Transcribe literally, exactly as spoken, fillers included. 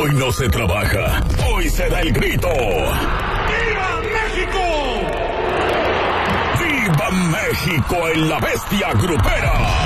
Hoy no se trabaja, hoy se da el grito. ¡Viva México! ¡Viva México en la bestia grupera!